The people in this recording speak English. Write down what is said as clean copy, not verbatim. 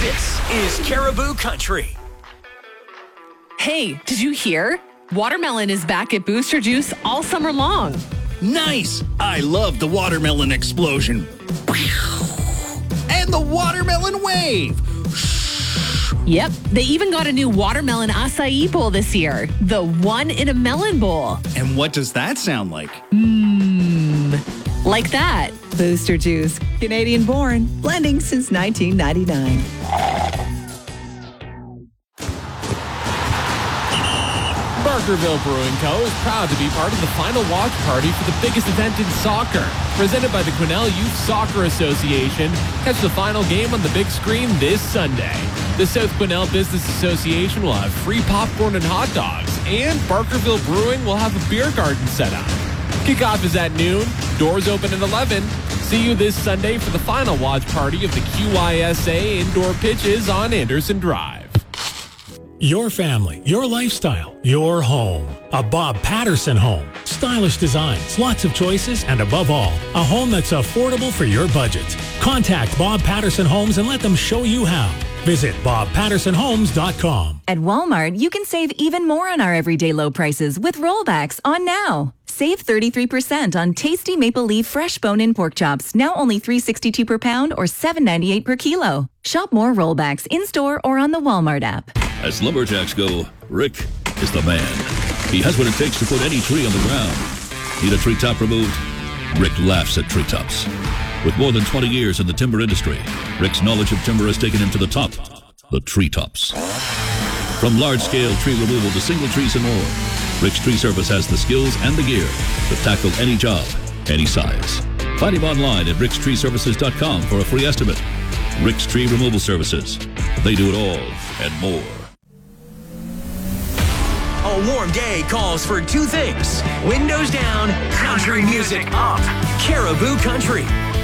This is Caribou Country. Hey, did you hear? Watermelon is back at Booster Juice all summer long. Nice! I love the watermelon explosion. And the watermelon wave. Yep, they even got a new watermelon acai bowl this year. The one in a melon bowl. And what does that sound like? Like that. Booster Juice, Canadian born, blending since 1999. Barkerville Brewing Co. is proud to be part of the final watch party for the biggest event in soccer. Presented by the Quesnel Youth Soccer Association, catch the final game on the big screen this Sunday. The South Quesnel Business Association will have free popcorn and hot dogs, and Barkerville Brewing will have a beer garden set up. Kickoff is at noon, doors open at 11. See you this Sunday for the final watch party of the QYSA indoor pitches on Anderson Drive. Your family, your lifestyle, your home. A Bob Patterson home. Stylish designs, lots of choices, and above all, a home that's affordable for your budget. Contact Bob Patterson Homes and let them show you how. Visit BobPattersonHomes.com. At Walmart, you can save even more on our everyday low prices with rollbacks on now. Save 33% on tasty maple leaf fresh bone-in pork chops, now only $3.62 per pound or $7.98 per kilo. Shop more rollbacks in-store or on the Walmart app. As lumberjacks go, Rick is the man. He has what it takes to put any tree on the ground. Need a treetop removed? Rick laughs at treetops. With more than 20 years in the timber industry, Rick's knowledge of timber has taken him to the top, the treetops. From large-scale tree removal to single trees and more, Rick's Tree Service has the skills and the gear to tackle any job, any size. Find him online at rickstreeservices.com for a free estimate. Rick's Tree Removal Services. They do it all and more. A warm day calls for two things: windows down, country music up. Caribou Country.